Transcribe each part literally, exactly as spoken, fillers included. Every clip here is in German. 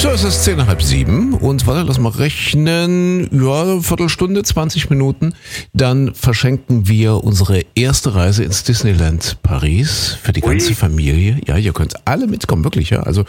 So, es ist zehn nach halb sieben und warte, lass mal rechnen. Ja, Viertelstunde, zwanzig Minuten. Dann verschenken wir unsere erste Reise ins Disneyland Paris für die ganze Ui. Familie. Ja, ihr könnt alle mitkommen, wirklich, ja. Also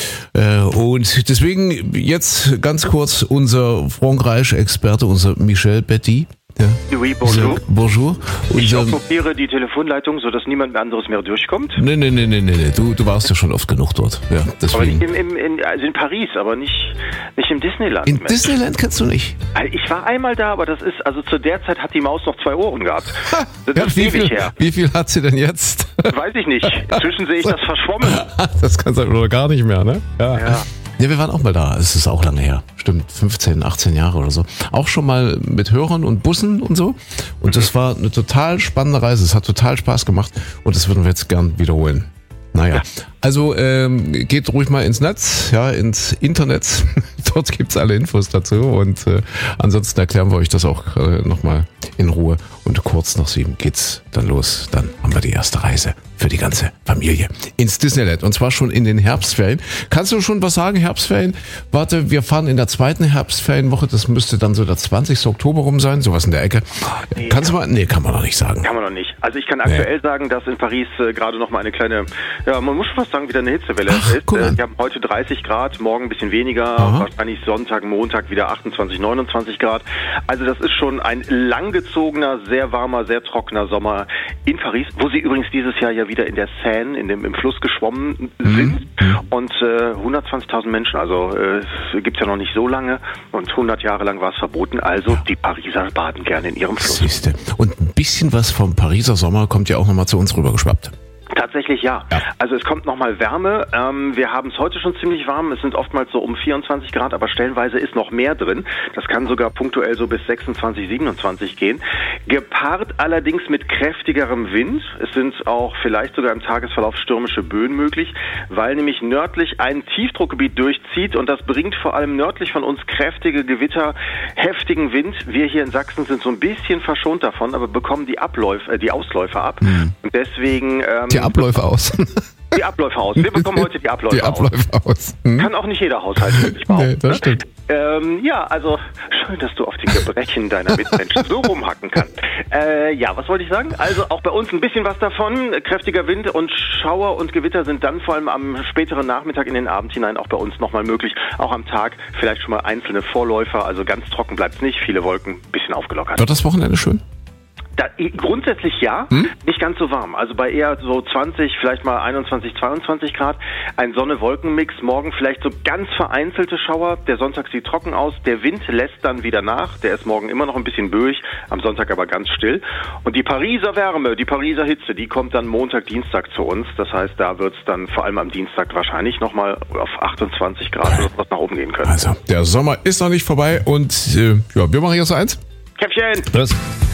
äh, und deswegen jetzt ganz kurz unser Frankreich-Experte, unser Michel Betty. Ja. Oui, bonjour. Bonjour. Ich Unser, okkupiere die Telefonleitung, sodass niemand mehr anderes mehr durchkommt. nee, nee, nee, nee, nee, du, du warst ja schon oft genug dort. Ja, Aber deswegen. nicht im, im, in, also in Paris, aber nicht, nicht im Disneyland. In Mensch. Disneyland kennst du nicht. Also ich war einmal da, aber das ist, also zu der Zeit hat die Maus noch zwei Ohren gehabt. Das Ja, ist wie, ewig viel, her. wie viel hat sie denn jetzt? Weiß ich nicht. Inzwischen sehe ich das verschwommen. Das kann sein oder gar nicht mehr, ne? Ja. Ja, wir waren auch mal da. Es ist auch lange her. Stimmt, fünfzehn, achtzehn Jahre oder so. Auch schon mal mit Hörern und Bussen und so. Und das war eine total spannende Reise. Es hat total Spaß gemacht und das würden wir jetzt gern wiederholen. Naja, also ähm, geht ruhig mal ins Netz, ja, ins Internet. Dort gibt's alle Infos dazu und äh, ansonsten erklären wir euch das auch äh, nochmal in Ruhe. Und kurz nach sieben geht's dann los. Dann haben wir die erste Reise für die ganze Familie ins Disneyland und zwar schon in den Herbstferien. Kannst du schon was sagen, Herbstferien? Warte, wir fahren in der zweiten Herbstferienwoche, das müsste dann so der zwanzigste Oktober rum sein, sowas in der Ecke. nee, Kannst du mal? Nee, kann man noch nicht sagen. Kann man noch nicht. Also ich kann aktuell sagen, dass in Paris äh, gerade noch mal eine kleine, ja, man muss schon fast sagen, wieder eine Hitzewelle Ach, ist. guck Äh, an. wir haben heute dreißig Grad, morgen ein bisschen weniger, Aha. wahrscheinlich Sonntag, Montag wieder achtundzwanzig, neunundzwanzig Grad. Also das ist schon ein langgezogener, sehr warmer, sehr trockener Sommer in Paris, wo sie übrigens dieses Jahr ja wieder in der Seine, in dem, im Fluss geschwommen sind. Mhm. Und äh, hundertzwanzigtausend Menschen, also äh, gibt es ja noch nicht so lange und hundert Jahre lang war es verboten. Also die Pariser baden gerne in ihrem Fluss. Siehste. Und ein bisschen was vom Pariser Sommer kommt ja auch nochmal zu uns rübergeschwappt. Tatsächlich ja. Ja. Also es kommt nochmal Wärme. Ähm, wir haben es heute schon ziemlich warm. Es sind oftmals so um vierundzwanzig Grad, aber stellenweise ist noch mehr drin. Das kann sogar punktuell so bis sechsundzwanzig, siebenundzwanzig gehen. Gepaart allerdings mit kräftigerem Wind. Es sind auch vielleicht sogar im Tagesverlauf stürmische Böen möglich, weil nämlich nördlich ein Tiefdruckgebiet durchzieht und das bringt vor allem nördlich von uns kräftige Gewitter, heftigen Wind. Wir hier in Sachsen sind so ein bisschen verschont davon, aber bekommen die Abläufe, äh, die Ausläufer ab. Mhm. Und deswegen ähm, Die Abläufe aus. Die Abläufe aus. Wir bekommen heute die Abläufe, die Abläufe aus. aus. Hm? Kann auch nicht jeder Haushalt wirklich behaupten. Nee, das stimmt. Ähm, ja, also schön, dass du auf die Gebrechen deiner Mitmenschen so rumhacken kannst. Äh, ja, was wollte ich sagen? Also auch bei uns ein bisschen was davon. Kräftiger Wind und Schauer und Gewitter sind dann vor allem am späteren Nachmittag in den Abend hinein auch bei uns nochmal möglich. Auch am Tag vielleicht schon mal einzelne Vorläufer. Also ganz trocken bleibt es nicht. Viele Wolken, ein bisschen aufgelockert. Wird das Wochenende schön? Da, grundsätzlich ja, hm? nicht ganz so warm. Also bei eher so zwanzig, vielleicht mal einundzwanzig, zweiundzwanzig Grad. Ein Sonne-Wolken-Mix. Morgen vielleicht so ganz vereinzelte Schauer. Der Sonntag sieht trocken aus. Der Wind lässt dann wieder nach. Der ist morgen immer noch ein bisschen böig, am Sonntag aber ganz still. Und die Pariser Wärme, die Pariser Hitze, die kommt dann Montag, Dienstag zu uns. Das heißt, da wird es dann vor allem am Dienstag wahrscheinlich nochmal auf achtundzwanzig Grad oder was nach oben gehen können. Also, der Sommer ist noch nicht vorbei und äh, ja, wir machen jetzt eins. Käffchen! Das